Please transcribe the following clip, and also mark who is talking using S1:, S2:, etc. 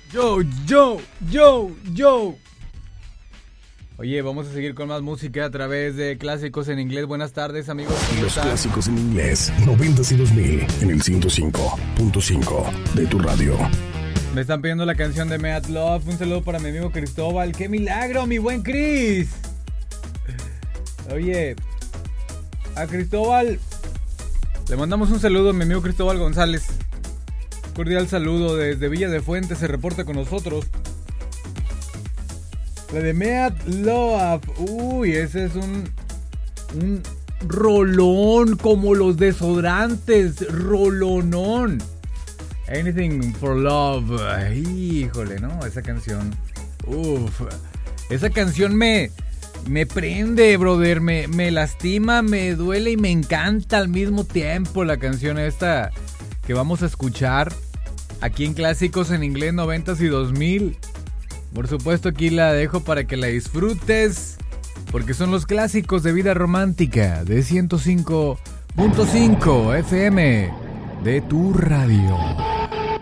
S1: Yo. Oye, vamos a seguir con más música a través de Clásicos en Inglés. Buenas tardes, amigos.
S2: Los Clásicos en Inglés, 90s y 2000, en el 105.5 de tu radio.
S1: Me están pidiendo la canción de Mad Love. Un saludo para mi amigo Cristóbal. ¡Qué milagro, mi buen Cris! Oye, a Cristóbal le mandamos un saludo a mi amigo Cristóbal González. Cordial saludo desde Villa de Fuentes, se reporta con nosotros. La de Mad Love. Uy, ese es un rolón como los desodorantes. Rolonón. Anything for Love. Híjole, ¿no? Esa canción. Uf. Esa canción me prende, brother. Me lastima, me duele y me encanta al mismo tiempo la canción esta que vamos a escuchar aquí en Clásicos en Inglés 90s y 2000. Por supuesto, aquí la dejo para que la disfrutes, porque son los clásicos de vida romántica de 105.5 FM de tu radio.